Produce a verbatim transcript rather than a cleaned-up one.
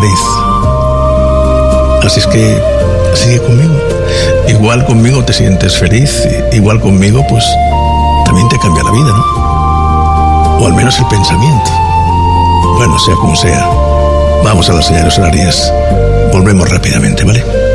nariz. Así es que sigue conmigo. Igual conmigo te sientes feliz, igual conmigo pues también te cambia la vida, ¿no? O al menos el pensamiento. Bueno, sea como sea, vamos a las señales horarias. Volvemos rápidamente, ¿vale?